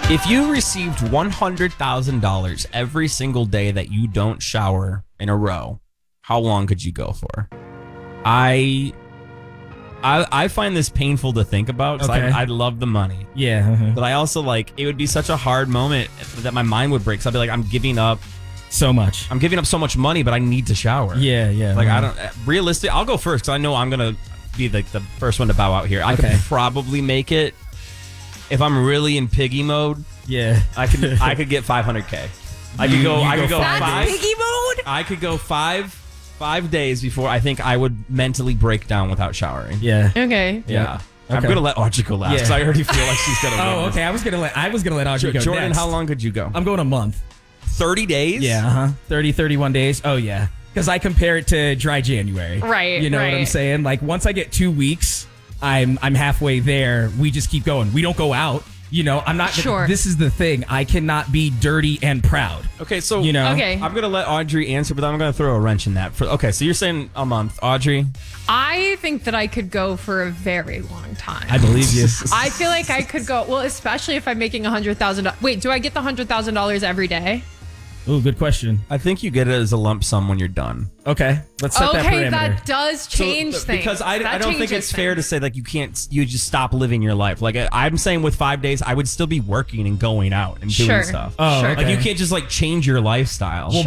If you received $100,000 every single day that you don't shower in a row, how long could you go for? I find this painful to think about because I love the money. Yeah. But I also it would be such a hard moment that my mind would break. So I'd be like, I'm giving up so much. I'm giving up so much money, but I need to shower. Yeah. I don't, realistic. I'll go first because I know I'm going to be the first one to bow out here. I could probably make it if I'm really in piggy mode. Yeah. I could get 500K. I could go That's piggy mode? I could go five days before I think I would mentally break down without showering. Yeah. Okay. Yeah. Okay. I'm gonna let Audrey go last because I already feel like she's gonna win. Oh, okay. I was gonna let Audrey go Jordan, next. how long could you go? I'm going a month. 30 days? Yeah, 30, 31 days. Oh, yeah. Because I compare it to dry January. Right, You know what I'm saying? Like, once I get 2 weeks, I'm halfway there. We just keep going. We don't go out. You know, I'm not. Sure. This is the thing. I cannot be dirty and proud. Okay, so Okay. I'm gonna let Audrey answer, but I'm gonna throw a wrench in that. Okay, so you're saying a month, Audrey? I think that I could go for a very long time. I believe you. I feel like I could go, well, especially if I'm making $100,000. Wait, do I get the $100,000 every day? Ooh, good question. I think you get it as a lump sum when you're done. Okay, let's set that Okay, parameter. that does change things. Because I That don't think changes it's fair to things. say you just stop living your life. Like I'm saying with 5 days, I would still be working and going out and doing Sure. stuff. Oh, Sure. okay. Like you can't just change your lifestyle.